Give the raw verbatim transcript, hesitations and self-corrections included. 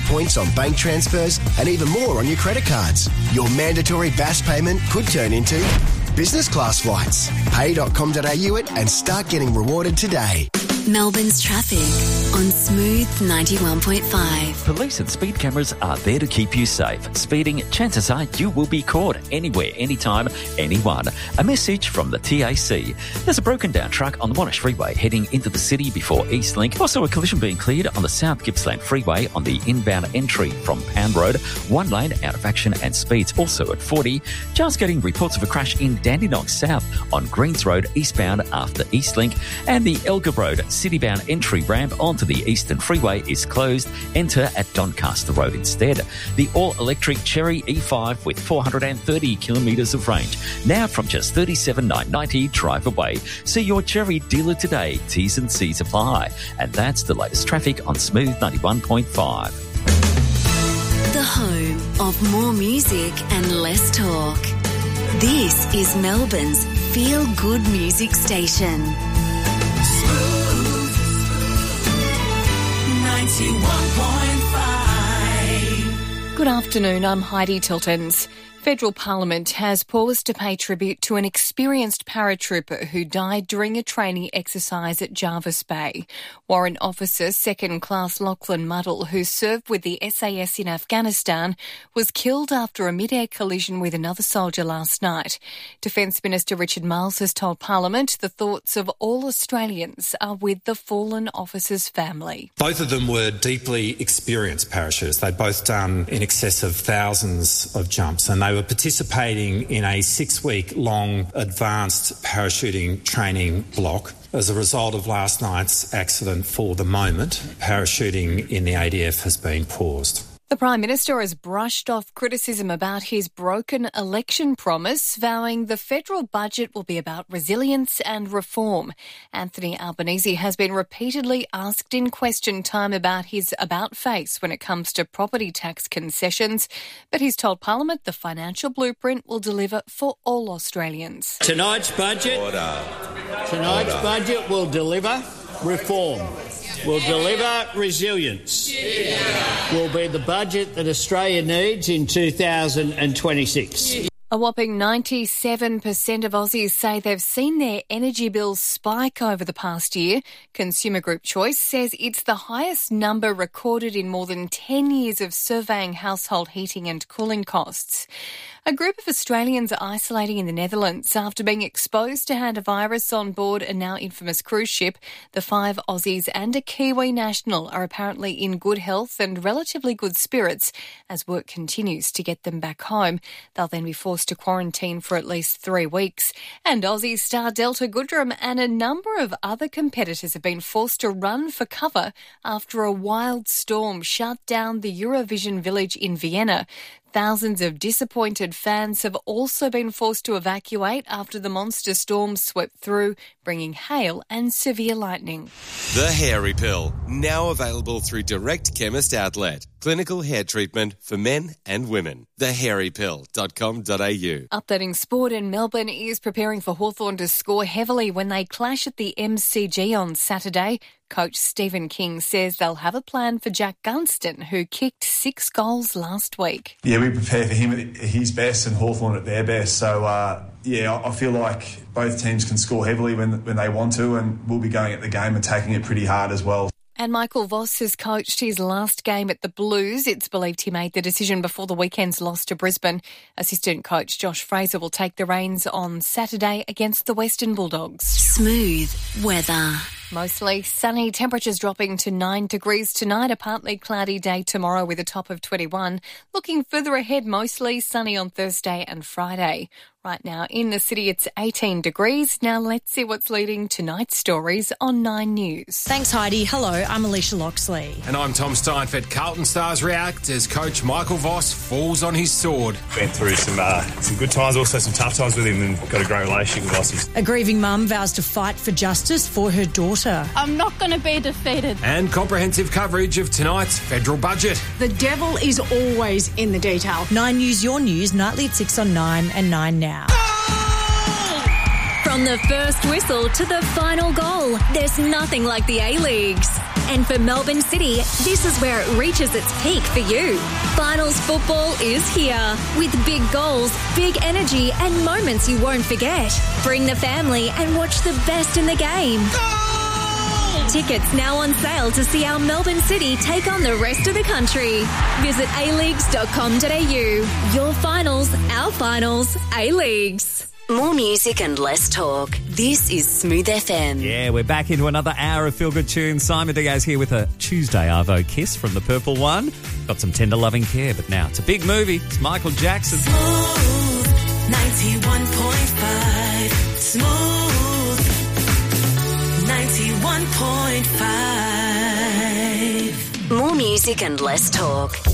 points on bank transfers, and even more on your credit cards. Your mandatory B A S payment could turn into business class flights. pay dot com dot a u it and start getting rewarded today. Melbourne's traffic on Smooth ninety-one point five. Police and speed cameras are there to keep you safe. Speeding, chances are you will be caught anywhere, anytime, anyone. A message from the T A C. There's a broken down truck on the Monash Freeway heading into the city before Eastlink. Also a collision being cleared on the South Gippsland Freeway on the inbound entry from Pound Road. One lane out of action and speeds also at forty. Just getting reports of a crash in Dandenong South on Greens Road eastbound after Eastlink. And the Elgar Road city-bound entry ramp onto the Eastern Freeway is closed. Enter at Doncaster Road instead. The all-electric Cherry E five with four hundred thirty kilometres of range. Now from just thirty-seven thousand nine hundred ninety drive away. See your Cherry dealer today. T's and C's apply. And that's the latest traffic on Smooth ninety-one point five. The home of more music and less talk. This is Melbourne's feel-good music station. ninety-one point five. Good afternoon, I'm Heidi Tiltons. Federal Parliament has paused to pay tribute to an experienced paratrooper who died during a training exercise at Jarvis Bay. Warrant Officer Second Class Lachlan Muddle, who served with the S A S in Afghanistan, was killed after a mid-air collision with another soldier last night. Defence Minister Richard Marles has told Parliament the thoughts of all Australians are with the fallen officer's family. Both of them were deeply experienced parachutists. They'd both done in excess of thousands of jumps, and they They were participating in a six-week long advanced parachuting training block. As a result of last night's accident, for the moment, parachuting in the A D F has been paused. The Prime Minister has brushed off criticism about his broken election promise, vowing the federal budget will be about resilience and reform. Anthony Albanese has been repeatedly asked in question time about his about-face when it comes to property tax concessions, but he's told Parliament the financial blueprint will deliver for all Australians. Tonight's budget, Order. tonight's Order. budget will deliver reform. Will deliver resilience. Yeah. Will be the budget that Australia needs in two thousand twenty-six. A whopping ninety-seven percent of Aussies say they've seen their energy bills spike over the past year. Consumer Group Choice says it's the highest number recorded in more than ten years of surveying household heating and cooling costs. A group of Australians are isolating in the Netherlands after being exposed to hantavirus on board a now infamous cruise ship. The five Aussies and a Kiwi national are apparently in good health and relatively good spirits as work continues to get them back home. They'll then be forced to quarantine for at least three weeks. And Aussie star Delta Goodrem and a number of other competitors have been forced to run for cover after a wild storm shut down the Eurovision village in Vienna. Thousands of disappointed fans have also been forced to evacuate after the monster storm swept through, bringing hail and severe lightning. The Hairy Pill, now available through Direct Chemist Outlet. Clinical hair treatment for men and women. the hairy pill dot com dot a u. Updating sport, in Melbourne is preparing for Hawthorn to score heavily when they clash at the M C G on Saturday. Coach Stephen King says they'll have a plan for Jack Gunston, who kicked six goals last week. Yeah, we prepare for him at his best and Hawthorn at their best. So, uh, yeah, I feel like both teams can score heavily when when they want to, and we'll be going at the game, attacking it pretty hard as well. And Michael Voss has coached his last game at the Blues. It's believed he made the decision before the weekend's loss to Brisbane. Assistant coach Josh Fraser will take the reins on Saturday against the Western Bulldogs. Smooth weather. Mostly sunny, temperatures dropping to nine degrees tonight, a partly cloudy day tomorrow with a top of twenty-one. Looking further ahead, mostly sunny on Thursday and Friday. Right now in the city, it's eighteen degrees. Now let's see what's leading tonight's stories on Nine News. Thanks, Heidi. Hello, I'm Alicia Loxley. And I'm Tom Steinfeld. Carlton stars react as coach Michael Voss falls on his sword. Went through some uh, some good times, also some tough times with him, and got a great relationship with Voss. A grieving mum vows to fight for justice for her daughter. I'm not going to be defeated. And comprehensive coverage of tonight's federal budget. The devil is always in the detail. Nine News, your news, nightly at six on Nine and Nine Now. From the first whistle to the final goal, there's nothing like the A-Leagues. And for Melbourne City, this is where it reaches its peak for you. Finals football is here with big goals, big energy and moments you won't forget. Bring the family and watch the best in the game. Tickets now on sale to see our Melbourne City take on the rest of the country. Visit a leagues dot com dot a u. Your finals, our finals, A-Leagues. More music and less talk. This is Smooth F M. Yeah, we're back into another hour of feel-good tunes. Simon Diaz here with a Tuesday Arvo kiss from the Purple One. Got some tender loving care, but now it's a big movie. It's Michael Jackson. Smooth ninety-one point five. Smooth ninety-one point five. More music and less talk.